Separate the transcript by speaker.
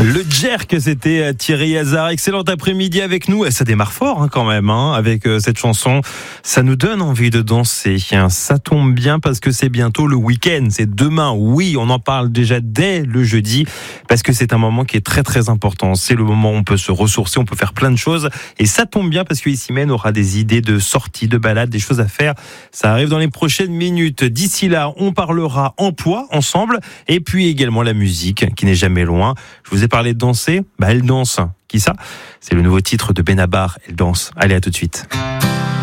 Speaker 1: Le Jerk, c'était Thierry Hazard. Excellent après-midi avec nous. Et ça démarre fort quand même, avec cette chanson. Ça nous donne envie de danser. Ça tombe bien parce que c'est bientôt le week-end. C'est demain. Oui, on en parle déjà dès le jeudi parce que c'est un moment qui est très très important. C'est le moment où on peut se ressourcer, on peut faire plein de choses. Et ça tombe bien parce que Isimène aura des idées de sorties, de balades, des choses à faire. Ça arrive dans les prochaines minutes. D'ici là, on parlera emploi ensemble et puis également la musique qui n'est jamais loin. Je vous ai parlé de danser, elle danse. Qui ça ? C'est le nouveau titre de Benabar, Elle danse. Allez, à tout de suite.